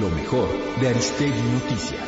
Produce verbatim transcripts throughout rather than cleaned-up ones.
Lo mejor de Aristegui Noticias.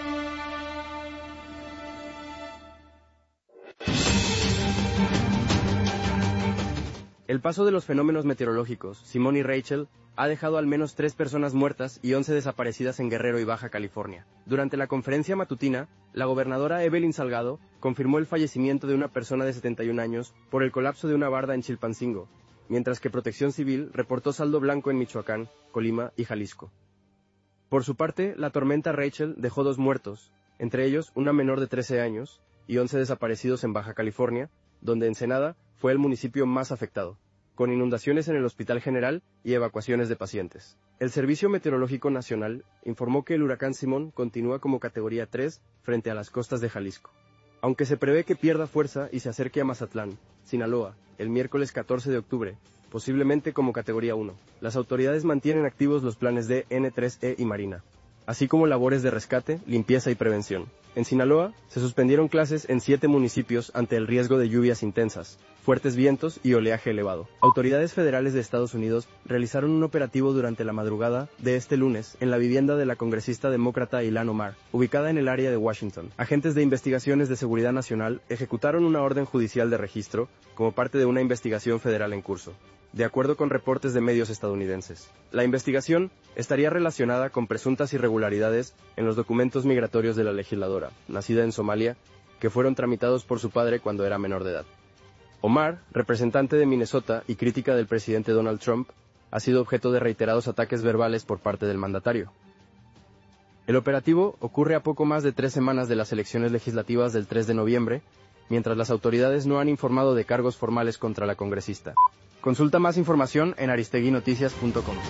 El paso de los fenómenos meteorológicos, Simón y Rachel, ha dejado al menos tres personas muertas y once desaparecidas en Guerrero y Baja California. Durante la conferencia matutina, la gobernadora Evelyn Salgado confirmó el fallecimiento de una persona de setenta y un años por el colapso de una barda en Chilpancingo, mientras que Protección Civil reportó saldo blanco en Michoacán, Colima y Jalisco. Por su parte, la tormenta Rachel dejó dos muertos, entre ellos una menor de trece años, y once desaparecidos en Baja California, donde Ensenada fue el municipio más afectado, con inundaciones en el Hospital General y evacuaciones de pacientes. El Servicio Meteorológico Nacional informó que el huracán Simón continúa como categoría tres frente a las costas de Jalisco. Aunque se prevé que pierda fuerza y se acerque a Mazatlán, Sinaloa, el miércoles catorce de octubre, posiblemente como categoría uno, las autoridades mantienen activos los planes de N tres E y Marina, así como labores de rescate, limpieza y prevención. En Sinaloa, se suspendieron clases en siete municipios ante el riesgo de lluvias intensas, fuertes vientos y oleaje elevado. Autoridades federales de Estados Unidos realizaron un operativo durante la madrugada de este lunes en la vivienda de la congresista demócrata Ilhan Omar, ubicada en el área de Washington. Agentes de investigaciones de seguridad nacional ejecutaron una orden judicial de registro como parte de una investigación federal en curso, de acuerdo con reportes de medios estadounidenses. La investigación estaría relacionada con presuntas irregularidades en los documentos migratorios de la legisladora, nacida en Somalia, que fueron tramitados por su padre cuando era menor de edad. Omar, representante de Minnesota y crítica del presidente Donald Trump, ha sido objeto de reiterados ataques verbales por parte del mandatario. El operativo ocurre a poco más de tres semanas de las elecciones legislativas del tres de noviembre, mientras las autoridades no han informado de cargos formales contra la congresista. Consulta más información en aristegui noticias punto com.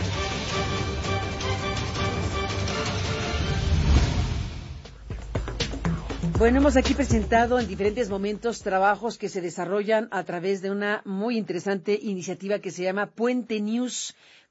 Bueno, hemos aquí presentado en diferentes momentos trabajos que se desarrollan a través de una muy interesante iniciativa que se llama Puente News.